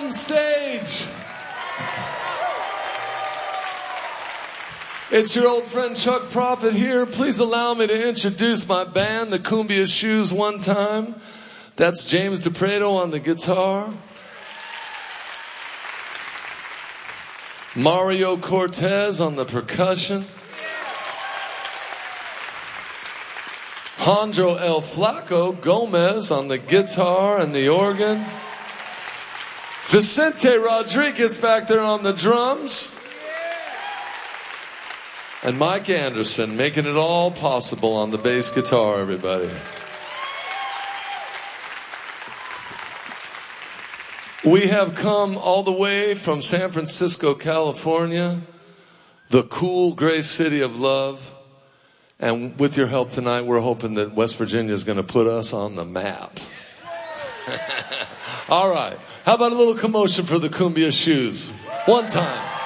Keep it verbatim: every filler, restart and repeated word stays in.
on stage. It's your old friend Chuck Prophet here. Please allow me to introduce my band, the Cumbia Shoes, one time. That's James DePreto on the guitar. Mario Cortez on the percussion. Jandro El Flaco Gomez on the guitar and the organ. Vicente Rodriguez back there on the drums. And Mike Anderson making it all possible on the bass guitar, everybody. We have come all the way from San Francisco, California, the cool gray city of love. And with your help tonight, we're hoping that West Virginia is going to put us on the map. All right. How about a little commotion for the Cumbia Shoes? One time.